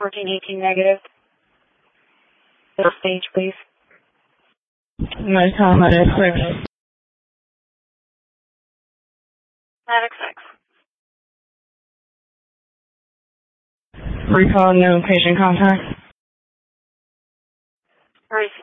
1418 negative. Stage, please. My Medic 6. Medic 6. Recall, no patient contact. Receive.